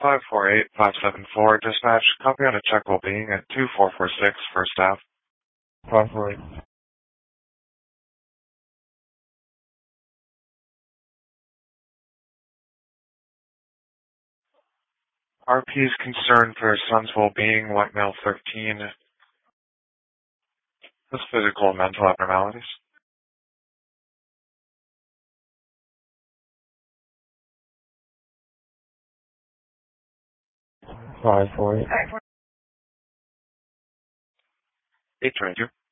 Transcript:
548-574, dispatch, copy on a check well-being at 2446 for staff. 548. RP's concern for his son's well-being, white male 13. His physical and mental abnormalities. Five, 4, 8. 822.